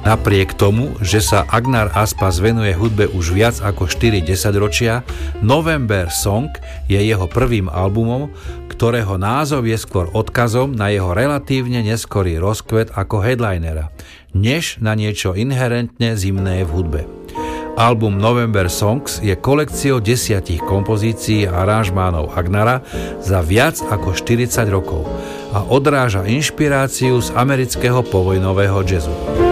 Napriek tomu, že sa Agnar Aspas venuje hudbe už viac ako 4 desaťročia, November Song je jeho prvým albumom, ktorého názov je skôr odkazom na jeho relatívne neskorý rozkvet ako headlinera, než na niečo inherentne zimné v hudbe. Album November Songs je kolekciou 10 kompozícií a aranžmánov Agnara za viac ako 40 rokov a odráža inšpiráciu z amerického povojnového jazzu.